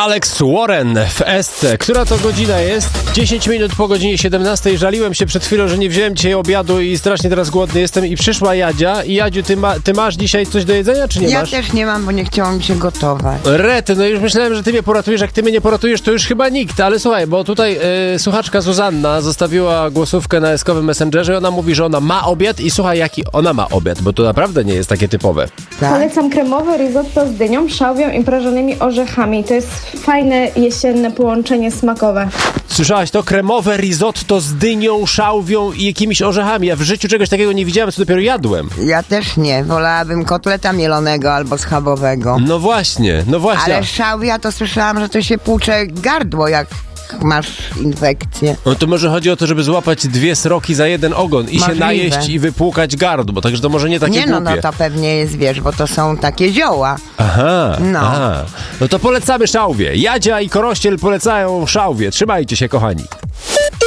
Alex Warren w Esce. Która to godzina jest? 10 minut po godzinie 17. Żaliłem się przed chwilą, że nie wziąłem dzisiaj obiadu i strasznie teraz głodny jestem. I przyszła Jadzia. I Jadziu, ty masz dzisiaj coś do jedzenia, czy nie masz? Ja też nie mam, bo nie chciałam się gotować. Rety, no już myślałem, że ty mnie poratujesz. Jak ty mnie nie poratujesz, to już chyba nikt. Ale słuchaj, bo tutaj słuchaczka Zuzanna zostawiła głosówkę na eskowym Messengerze i ona mówi, że ona ma obiad i słuchaj, jaki ona ma obiad, bo to naprawdę nie jest takie typowe. Tak? Polecam kremowe risotto z dynią, szałwią i prażonymi orzechami. To jest fajne, jesienne połączenie smakowe. Słyszałaś to? Kremowe risotto z dynią, szałwią i jakimiś orzechami. Ja w życiu czegoś takiego nie widziałem, co dopiero jadłem. Ja też nie. Wolałabym kotleta mielonego albo schabowego. No właśnie. Ale szałwia to słyszałam, że to się płucze gardło, jak masz infekcję. No to może chodzi o to, żeby złapać 2 sroki za jeden ogon i Możliwe. się najeść i wypłukać gardło, także to może nie takie Nie, no głupie. to pewnie jest, wiesz, bo to są takie zioła. Aha, No. aha. No to polecamy szałwię. Jadzia i Korościel polecają szałwię. Trzymajcie się, kochani.